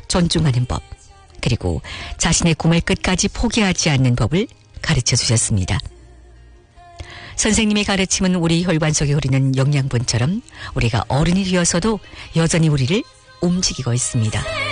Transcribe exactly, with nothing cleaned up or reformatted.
존중하는 법, 그리고 자신의 꿈을 끝까지 포기하지 않는 법을 가르쳐 주셨습니다. 선생님의 가르침은 우리 혈관 속에 흐르는 영양분처럼 우리가 어른이 되어서도 여전히 우리를 움직이고 있습니다.